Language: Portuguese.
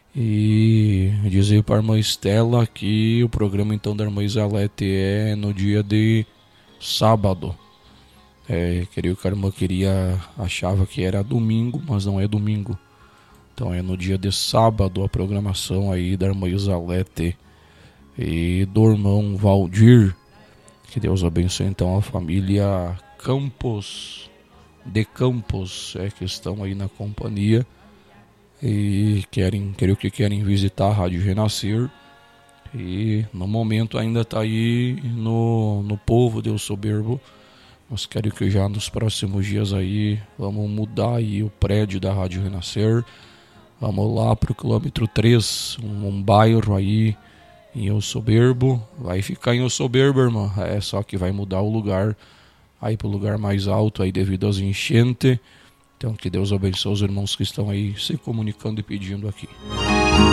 E dizer para a irmã Estela que o programa então da irmã Isalete é no dia de sábado. Creio que a irmã achava que era domingo, mas não é domingo. Então é no dia de sábado a programação aí da irmã Isalete e do irmão Valdir. Que Deus abençoe então a família Campos, que estão aí na companhia e creio que querem visitar a Rádio Renascer. E no momento ainda está aí no Povo Deus Soberbo, mas quero que já nos próximos dias aí vamos mudar aí o prédio da Rádio Renascer. Vamos lá pro quilômetro 3, um bairro aí em El Soberbo. Vai ficar em El Soberbo, irmã. Só que vai mudar o lugar aí pro lugar mais alto aí devido às enchentes. Então que Deus abençoe os irmãos que estão aí se comunicando e pedindo aqui.